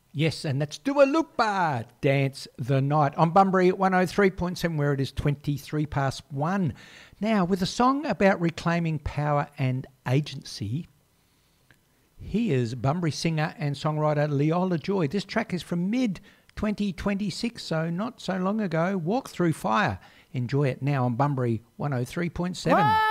Yes, and that's Dua Lipa, Dance the Night, on Bunbury at 103.7, where it is 23 past 1. Now, with a song about reclaiming power and agency, here's Bunbury singer and songwriter Leola Joy. This track is from mid-2026, so not so long ago. Walk Through Fire. Enjoy it now on Bunbury 103.7.